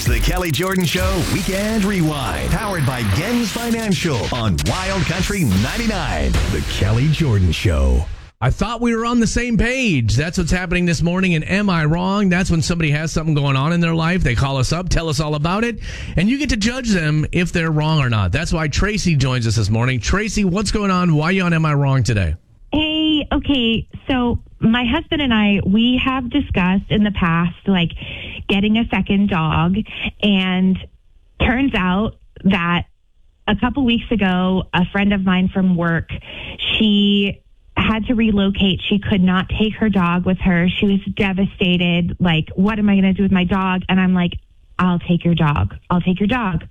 It's the Kelly Jordan Show Weekend Rewind, powered by Gens Financial on Wild Country 99. The Kelly Jordan Show. I thought we were on the same page. That's what's happening this morning. And am I wrong? That's when somebody has something going on in their life. They call us up, tell us all about it, and you get to judge them if they're wrong or not. That's why Tracy joins us this morning. Tracy, what's going on? Why are you on Am I Wrong today? Hey, okay. So my husband and I, we have discussed in the past, like, getting a second dog. And turns out that a couple weeks ago, a friend of mine from work, she had to relocate. She could not take her dog with her. She was devastated. Like, what am I going to do with my dog? And I'm like, I'll take your dog. I'll take your dog.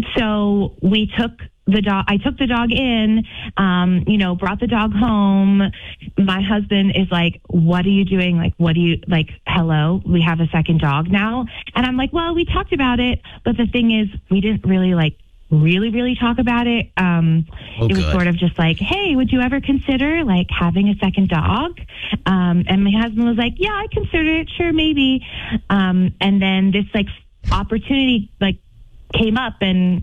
So we took the dog. I took the dog in, brought the dog home. My husband is like, what are you doing? Like, hello, we have a second dog now. And I'm like, well, we talked about it. But the thing is, we didn't really really talk about it. It was sort of just like, hey, would you ever consider like having a second dog? And my husband was like, yeah, I consider it. Sure, maybe. And then this like opportunity like came up, and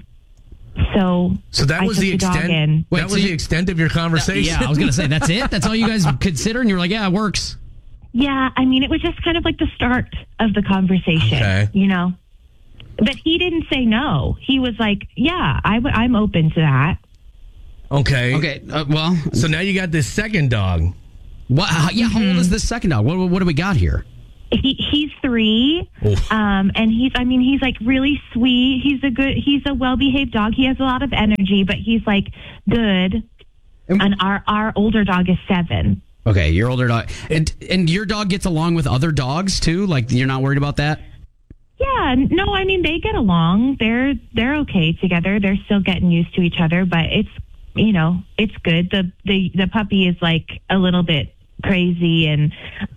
so that was the extent. That was the extent of your conversation. Yeah, I was going to say that's it. That's all you guys consider, and you were like, yeah, it works. Yeah, I mean, it was just kind of like the start of the conversation, But he didn't say no. He was like, yeah, I'm open to that. Okay. So now you got this second dog. What? How old is this second dog? What do we got here? He's 3. And he's like really sweet. He's a well-behaved dog. He has a lot of energy, but he's like good. And our older dog is 7. Okay, your older dog. And your dog gets along with other dogs too? Like, you're not worried about that? Yeah, no, I mean, they get along. They're okay together. They're still getting used to each other, but it's good. The puppy is like a little bit crazy, and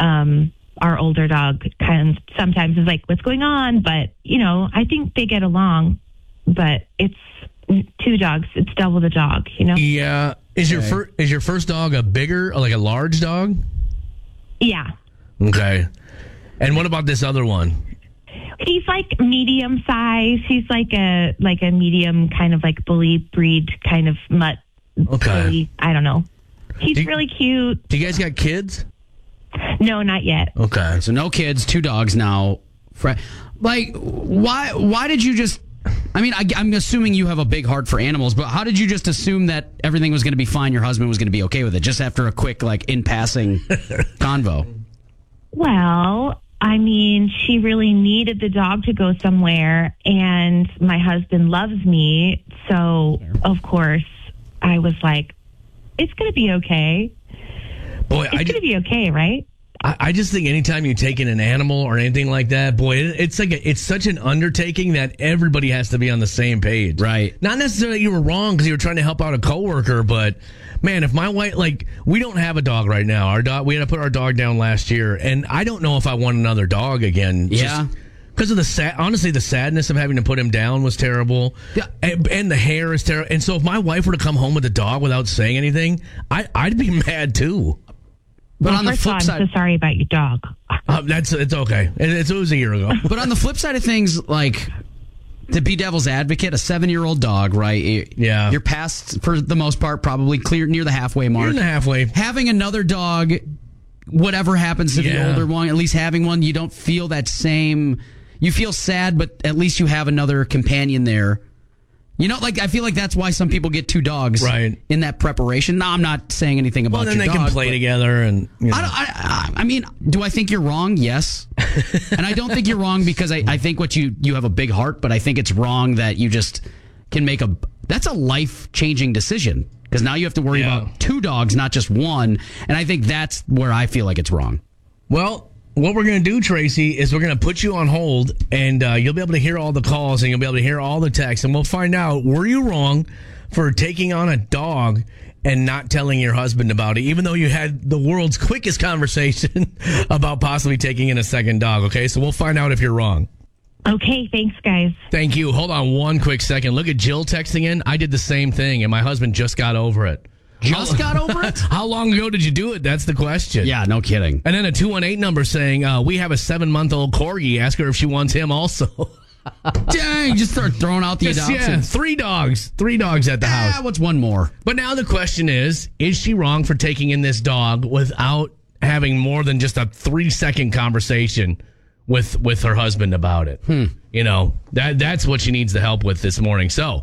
our older dog kind of sometimes is like, what's going on? But, I think they get along, but it's 2 dogs. It's double the dog, Yeah. Is your first dog a large dog? Yeah. Okay. And what about this other one? He's like medium size. He's like a medium kind of like bully breed kind of mutt. Okay. Bully. I don't know. He's really cute. Do you guys got kids? No, not yet. Okay. So no kids, 2 dogs now. Like, why did you just... I mean, I'm assuming you have a big heart for animals, but how did you just assume that everything was going to be fine, your husband was going to be okay with it, just after a quick, like, in-passing convo? Well, I mean, she really needed the dog to go somewhere, and my husband loves me, so, of course, I was like, it's going to be okay. Boy, it's going to be okay, right? I just think anytime you take in an animal or anything like that, boy, it's such an undertaking that everybody has to be on the same page. Right. Not necessarily you were wrong because you were trying to help out a coworker, but man, if my wife, like, we don't have a dog right now. We had to put our dog down last year, and I don't know if I want another dog again. Yeah. Because of the sadness of having to put him down was terrible. Yeah. And the hair is terrible. And so if my wife were to come home with a dog without saying anything, I'd be mad too. But on the flip side, I'm so sorry about your dog. It's okay. It was a year ago. But on the flip side of things, like, to be devil's advocate, a 7-year-old dog, right? Yeah. You're past, for the most part, probably clear near the halfway mark. You're in the halfway. Having another dog, whatever happens to the older one, at least having one, you don't feel that same... You feel sad, but at least you have another companion there. I feel like that's why some people get 2 dogs in that preparation. No, I'm not saying anything about your dog. Well, then they can play together. And I mean, do I think you're wrong? Yes. And I don't think you're wrong because I think you have a big heart, but I think it's wrong that you just can make that's a life-changing decision because now you have to worry about 2 dogs, not just 1. And I think that's where I feel like it's wrong. Well, what we're going to do, Tracy, is we're going to put you on hold, and you'll be able to hear all the calls, and you'll be able to hear all the texts, and we'll find out, were you wrong for taking on a dog and not telling your husband about it, even though you had the world's quickest conversation about possibly taking in a second dog, okay? So we'll find out if you're wrong. Okay, thanks, guys. Thank you. Hold on one quick second. Look at Jill texting in. I did the same thing, and my husband just got over it. Just got over it? How long ago did you do it? That's the question. Yeah, no kidding. And then a 218 number saying, we have a 7-month-old corgi. Ask her if she wants him also. Dang, just start throwing out the Just, adoption. yeah, 3 dogs. 3 dogs at the house. What's one more? But now the question is she wrong for taking in this dog without having more than just a 3-second conversation with her husband about it? You know, that's what she needs the help with this morning. So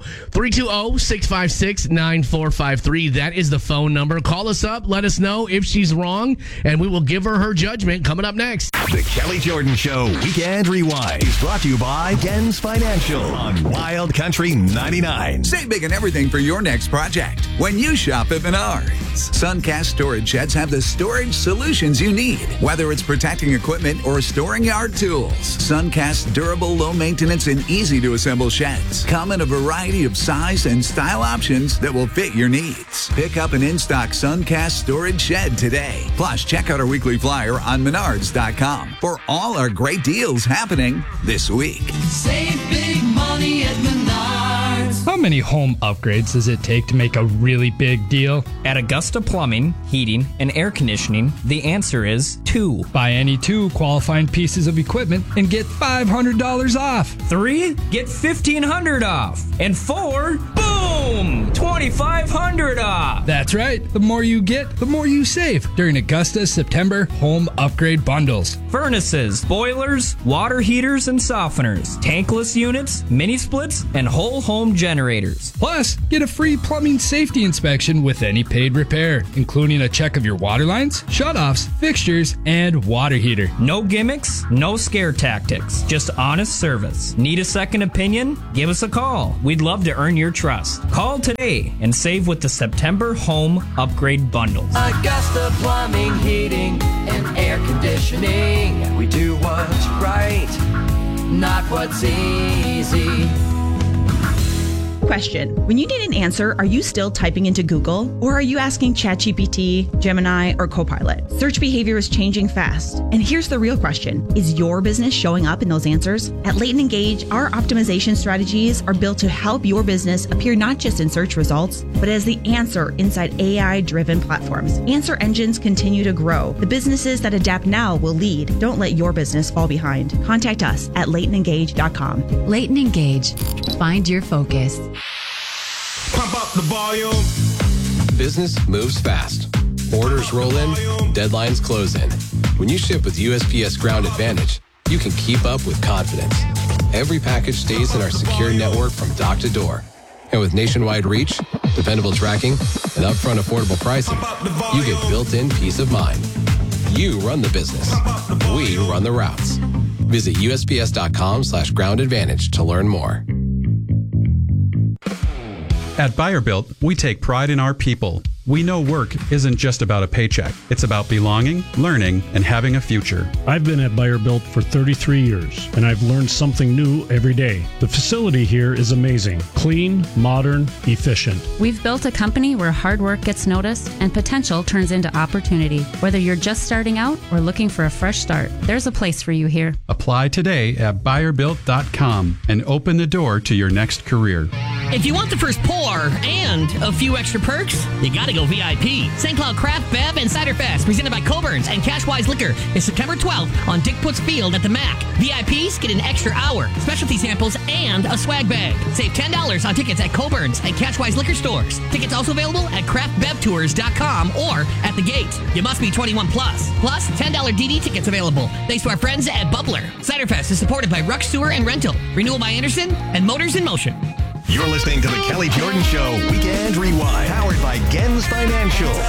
320-656-9453. That is the phone number. Call us up. Let us know if she's wrong, and we will give her judgment coming up next. The Kelly Jordan Show Weekend Rewind is brought to you by Gens Financial on Wild Country 99. Save big on everything for your next project when you shop at Menards. Suncast storage sheds have the storage solutions you need, whether it's protecting equipment or storing yard tools. Suncast durable, low maintenance, and easy to assemble sheds come in a variety of size and style options that will fit your needs. Pick up an in-stock Suncast storage shed today. Plus, check out our weekly flyer on Menards.com for all our great deals happening this week. Save big money at Menards. How many home upgrades does it take to make a really big deal? At Augusta Plumbing, Heating, and Air Conditioning, the answer is 2. Buy any 2 qualifying pieces of equipment and get $500 off. 3, get $1,500 off. And 4, boom, $2,500 off. That's right. The more you get, the more you save during Augusta's September home upgrade bundles. Furnaces, boilers, water heaters and softeners, tankless units, mini splits, and whole home generators. Plus, get a free plumbing safety inspection with any paid repair, including a check of your water lines, shutoffs, fixtures, and water heater. No gimmicks, no scare tactics, just honest service. Need a second opinion? Give us a call. We'd love to earn your trust. Call today and save with the September home upgrade bundles. Augusta Plumbing, Heating, and Air Conditioning. We do what's right, not what's easy. Question. When you need an answer, are you still typing into Google? Or are you asking ChatGPT, Gemini, or Copilot? Search behavior is changing fast. And here's the real question. Is your business showing up in those answers? At Leighton Engage, our optimization strategies are built to help your business appear not just in search results, but as the answer inside AI-driven platforms. Answer engines continue to grow. The businesses that adapt now will lead. Don't let your business fall behind. Contact us at LeightonEngage.com. Leighton Engage. Find your focus. Pump up the volume. Business moves fast. Orders roll in, deadlines close in. When you ship with USPS Ground Advantage, you can keep up with confidence. Every package stays in our secure network from dock to door. And with nationwide reach, dependable tracking, and upfront affordable pricing, you get built-in peace of mind. You run the business. We run the routes. Visit USPS.com/Ground Advantage to learn more. At Buyer Built, we take pride in our people. We know work isn't just about a paycheck. It's about belonging, learning, and having a future. I've been at Buyer Built for 33 years, and I've learned something new every day. The facility here is amazing. Clean, modern, efficient. We've built a company where hard work gets noticed and potential turns into opportunity. Whether you're just starting out or looking for a fresh start, there's a place for you here. Apply today at BuyerBuilt.com and open the door to your next career. If you want the first pour and a few extra perks, you gotta go VIP. St. Cloud Craft, Bev, and Cider Fest, presented by Coburn's and Cashwise Liquor, is September 12th on Dick Putz Field at the MAC. VIPs get an extra hour, specialty samples, and a swag bag. Save $10 on tickets at Coburn's and Cashwise Liquor stores. Tickets also available at craftbevtours.com or at the gate. You must be 21 plus. Plus, $10 DD tickets available. Thanks to our friends at Bubbler. Cider Fest is supported by Ruck Sewer and Rental, Renewal by Anderson, and Motors in Motion. You're listening to the Kelly Jordan Show Weekend Rewind, powered by Gens Financial.